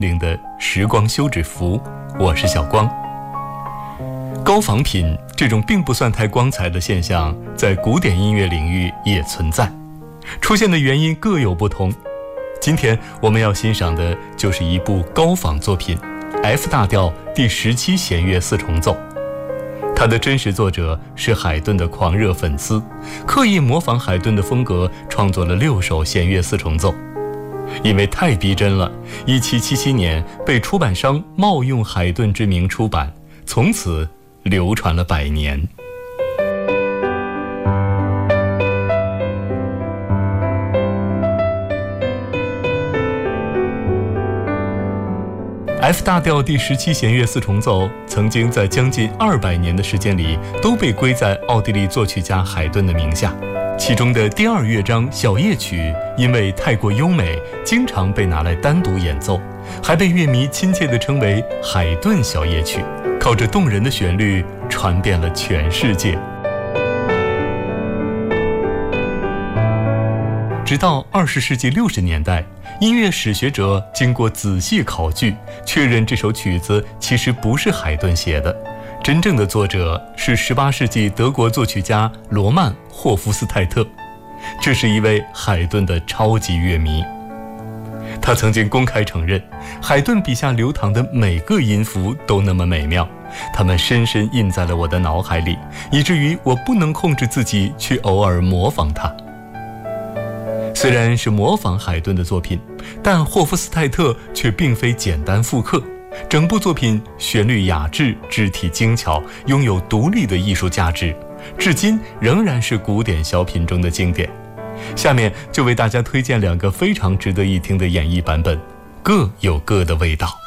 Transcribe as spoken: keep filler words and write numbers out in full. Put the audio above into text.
零的时光休止符，我是小光。高仿品这种并不算太光彩的现象，在古典音乐领域也存在，出现的原因各有不同。今天我们要欣赏的就是一部高仿作品 F 大调第十七弦乐四重奏。它的真实作者是海顿的狂热粉丝，刻意模仿海顿的风格，创作了六首弦乐四重奏。因为太逼真了，一七七七年被出版商冒用海顿之名出版，从此流传了百年。F 大调第十七弦乐四重奏曾经在将近二百年的时间里都被归在奥地利作曲家海顿的名下，其中的第二乐章小夜曲因为太过优美，经常被拿来单独演奏，还被乐迷亲切地称为海顿小夜曲，靠着动人的旋律传遍了全世界。直到二十世纪六十年代，音乐史学者经过仔细考据，确认这首曲子其实不是海顿写的，真正的作者是十八世纪德国作曲家罗曼·霍夫斯泰特。这是一位海顿的超级乐迷，他曾经公开承认，海顿笔下流淌的每个音符都那么美妙，它们深深印在了我的脑海里，以至于我不能控制自己去偶尔模仿它。虽然是模仿海顿的作品，但霍夫斯泰特却并非简单复刻，整部作品旋律雅致，肢体精巧，拥有独立的艺术价值，至今仍然是古典小品中的经典。下面就为大家推荐两个非常值得一听的演绎版本，各有各的味道。